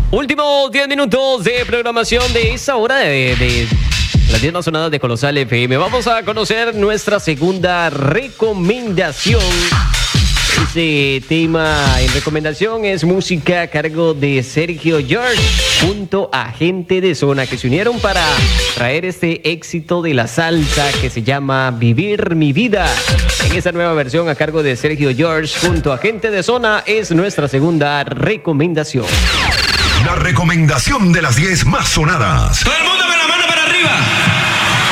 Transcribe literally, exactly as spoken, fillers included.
Últimos diez minutos de programación de esa hora de, de las diez más sonadas de Colosal F M. Vamos a conocer nuestra segunda recomendación. Ese tema en recomendación es música a cargo de Sergio George junto a Gente de Zona, que se unieron para traer este éxito de la salsa que se llama Vivir mi Vida. En esta nueva versión a cargo de Sergio George junto a Gente de Zona es nuestra segunda recomendación. La recomendación de las diez más sonadas. Todo el mundo con la mano para arriba.